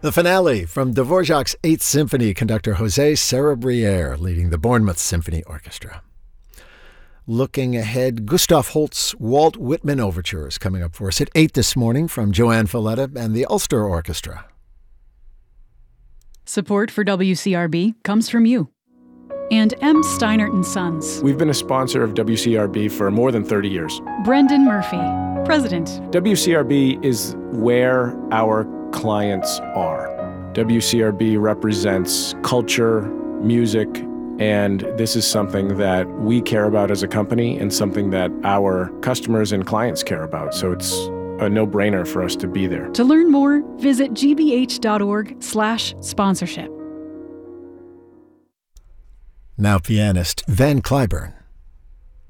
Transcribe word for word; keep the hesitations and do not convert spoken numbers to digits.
The finale from Dvorak's Eighth Symphony, conductor José Cerebriere leading the Bournemouth Symphony Orchestra. Looking ahead, Gustav Holst's Walt Whitman Overture is coming up for us at eight this morning from Joanne Falletta and the Ulster Orchestra. Support for W C R B comes from you and M. Steinert and Sons. We've been a sponsor of W C R B for more than thirty years. Brendan Murphy, President. W C R B is where our clients are. W C R B represents culture, music, and this is something that we care about as a company and something that our customers and clients care about. So it's a no-brainer for us to be there. To learn more, visit gbh.org slash sponsorship. Now pianist Van Cliburn.